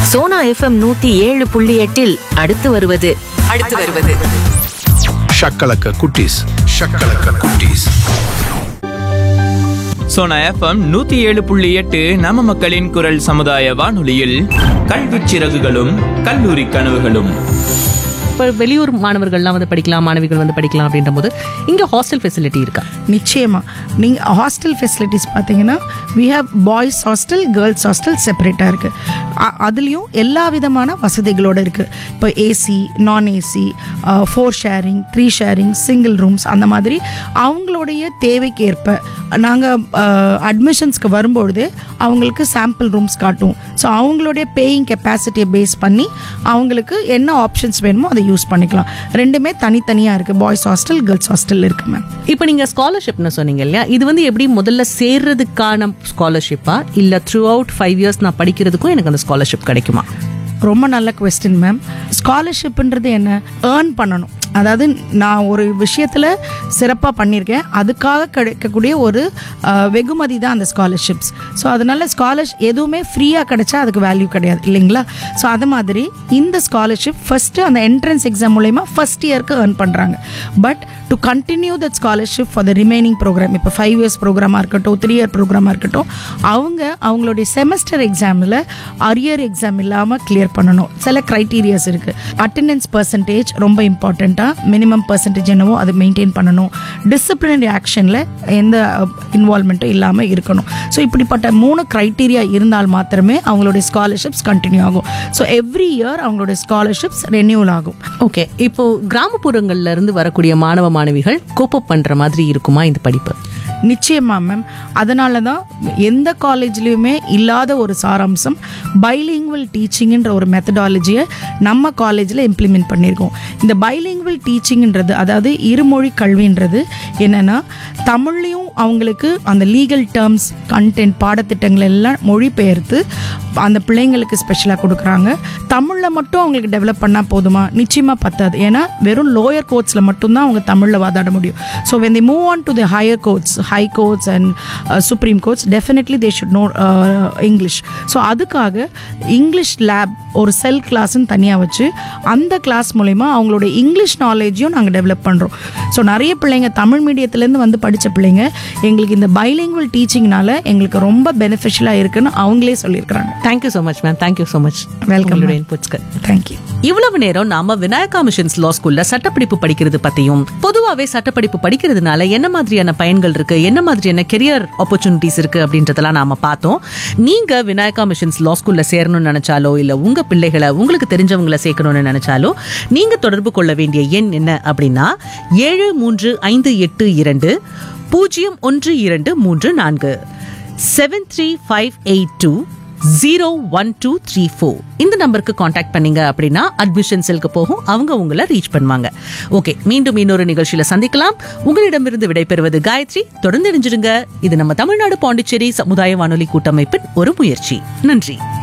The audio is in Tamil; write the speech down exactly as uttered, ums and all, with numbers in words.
சோனா எஃப்எம் நூத்தி ஏழு புள்ளி எட்டில் அடுத்து வருவது அடுத்து வருவது ஷக்கலக்க குட்டீஸ் ஷக்கலக்க குட்டீஸ். சோனா எஃப்எம் நூத்தி ஏழு புள்ளி எட்டு நம்ம மக்களின் குரல் சமுதாய வானொலியில் கல்வி சிறகுகளும் கல்லூரி கனவுகளும். இப்போ வெளியூர் மாணவர்கள்லாம் வந்து படிக்கலாம், மாணவிகள் வந்து படிக்கலாம் அப்படின்ற போது இங்கே ஹாஸ்டல் ஃபெசிலிட்டி இருக்கா? நிச்சயமாக. நீங்கள் ஹாஸ்டல் ஃபெசிலிட்டிஸ் பார்த்தீங்கன்னா we have boys hostel, girls hostel செப்பரேட்டாக இருக்குது. அதுலேயும் எல்லா விதமான வசதிகளோடு இருக்குது. இப்போ ஏசி, நான் AC, four sharing, three sharing, single rooms, அந்த மாதிரி அவங்களுடைய தேவைக்கு ஏற்ப நாங்கள் அட்மிஷன்ஸ்க்கு வரும்பொழுது அவங்களுக்கு சாம்பிள் ரூம்ஸ் காட்டுவோம். ஸோ அவங்களுடைய பேயிங் கெப்பாசிட்டியை பேஸ் பண்ணி அவங்களுக்கு என்ன ஆப்ஷன்ஸ் வேணுமோ அதை யூஸ் பண்ணிக்கலாம். ரெண்டுமே தனித்தனியாக இருக்குது. பாய்ஸ் ஹாஸ்டல், கேர்ள்ஸ் ஹாஸ்டல் இருக்குது மேம். இப்போ நீங்கள் ஸ்காலர்ஷிப்னு சொன்னீங்க இல்லையா, இது வந்து எப்படி முதல்ல சேர்றதுக்கான ஸ்காலர்ஷிப்பா இல்லை த்ரூ அவுட் ஃபைவ் இயர்ஸ் நான் படிக்கிறதுக்கும் எனக்கு அந்த ஸ்காலர்ஷிப் கிடைக்குமா? ரொம்ப நல்ல கொஸ்டின் மேம். ஸ்காலர்ஷிப்ன்றது என்ன? ஏர்ன் பண்ணணும். அதாவது நான் ஒரு விஷயத்தில் சிறப்பாக பண்ணியிருக்கேன், அதுக்காக கிடைக்கக்கூடிய ஒரு வெகுமதி தான் அந்த ஸ்காலர்ஷிப்ஸ். ஸோ அதனால ஸ்காலர்ஷிப் எதுவுமே ஃப்ரீயாக கிடைச்சா அதுக்கு வேல்யூ கிடையாது இல்லைங்களா? ஸோ அது மாதிரி இந்த ஸ்காலர்ஷிப் ஃபஸ்ட்டு அந்த என்ட்ரன்ஸ் எக்ஸாம் மூலயமா ஃபஸ்ட் இயருக்கு ஏர்ன் பண்ணுறாங்க. But to continue that scholarship for the remaining program, இப்போ ஃபைவ் இயர்ஸ் ப்ரோக்ராமாக இருக்கட்டும், த்ரீ இயர் ப்ரோக்ராமாக இருக்கட்டும், அவங்க அவங்களுடைய செமஸ்டர் எக்ஸாமில் அரியர் எக்ஸாம் இல்லாமல் கிளியர் பண்ணணும். சில க்ரைட்டீரியாஸ் இருக்குது. அட்டெண்டன்ஸ் பர்சன்டேஜ் ரொம்ப இம்பார்ட்டண்ட்டாக, மினிமம் பர்சன்டேஜ் என்னவோ அதை மெயின்டைன் பண்ணணும். டிசிப்ளினரி ஆக்ஷனில் எந்த இன்வால்மெண்ட்டும் இல்லாமல் இருக்கணும். ஸோ இப்படிப்பட்ட மூணு க்ரைட்டீரியா இருந்தால் மாத்திரமே அவங்களுடைய ஸ்காலர்ஷிப்ஸ் கண்டினியூ ஆகும். ஸோ எவ்ரி இயர் அவங்களுடைய ஸ்காலர்ஷிப்ஸ் ரெனியூல் ஆகும். ஓகே, இப்போ கிராமப்புறங்கள்ல இருந்து வரக்கூடிய மாணவ மாணவிகள் கோப்பப் பண்ற மாதிரி இருக்குமா இந்த படிப்பு? நிச்சயமா மேம். அதனால தான் எந்த காலேஜ்லேயுமே இல்லாத ஒரு சாராம்சம் பைலிங்குவல் டீச்சிங்ன்ற ஒரு மெத்தடாலஜியை நம்ம காலேஜில் இம்ப்ளிமெண்ட் பண்ணியிருக்கோம். இந்த பைலிங்குவல் டீச்சிங்ன்றது, அதாவது இருமொழி கல்வின்றது என்னென்னா, தமிழ்லையும் அவங்களுக்கு அந்த லீகல் டேர்ம்ஸ், கண்டென்ட், பாடத்திட்டங்கள் எல்லாம் மொழிபெயர்த்து அந்த பிள்ளைங்களுக்கு ஸ்பெஷலாக கொடுக்குறாங்க. தமிழில் மட்டும் அவங்களுக்கு டெவலப் பண்ணால் போதுமா? நிச்சயமாக பத்தாது. ஏன்னா வெறும் லோயர் கோர்ட்ஸில் மட்டும்தான் அவங்க தமிழில் வாதாட முடியும். So when they move on to the higher courts, high courts and uh, supreme courts, definitely they should know uh, English. So அதுக்காக இங்கிலீஷ் லேப் ஒரு செல் கிளாஸ்ன்னு தனியாக வச்சு அந்த கிளாஸ் மூலமா அவங்களோட இங்கிலீஷ் நாலேஜையும் நாங்கள் டெவலப் பண்ணுறோம். ஸோ நிறைய பிள்ளைங்க தமிழ் மீடியத்துலேருந்து வந்து படித்த பிள்ளைங்க எங்களுக்கு இந்த பைலிங்குவல் டீச்சிங்னால எங்களுக்கு ரொம்ப பெனிஃபிஷியலாக இருக்குன்னு அவங்களே சொல்லியிருக்கிறாங்க. Thank you so much ma'am. Thank you so much. Welcome. இன்புட்ஸ்க்கு thank you. இவ்வளவு நேரம் நாம விநாயகா மிஷன்ஸ் லா ஸ்கூல்ல சட்டப்படிப்பு படிக்கிறது பத்தியும், பொதுவாவே சட்டப்படிப்பு படிக்கிறதுனால என்ன மாதிரியான பயன்கள் இருக்கு, என்ன மாதிரியான கெரியர் ஆப்பர்ச்சுனிட்டிஸ் இருக்கு அப்படின்றதெல்லாம் நாம பார்த்தோம். நீங்க விநாயகா மிஷன்ஸ் லா ஸ்கூல்ல சேரணும்னு நினைச்சாலோ இல்ல உங்க பிள்ளைகளை உங்களுக்கு தெரிஞ்சவங்களை சேர்க்கணும்னு நினைச்சாலோ நீங்க தொடர்பு கொள்ள வேண்டிய எண் என்ன அப்படின்னா ஏழு மூன்று ஐந்து எட்டு இரண்டு பூஜ்ஜியம் ஒன்று இரண்டு மூன்று நான்கு seven three five eight two zero one two three four. இந்த நம்பருக்கு காண்டாக்ட் பண்ணீங்க அப்படின்னா அட்மிஷன் செல்க்கு போகும், அவங்க உங்களை ரீச் பண்ணுவாங்க. ஓகே, மீண்டும் இன்னொரு நிகழ்ச்சியில சந்திக்கலாம். உங்களிடமிருந்து விடைபெறுவது காயத்ரி. தொடர்ந்து இணைஞ்சிருங்க. இது நம்ம தமிழ்நாடு பாண்டிச்சேரி சமுதாய வானொலி கூட்டமைப்பின் ஒரு முயற்சி. நன்றி.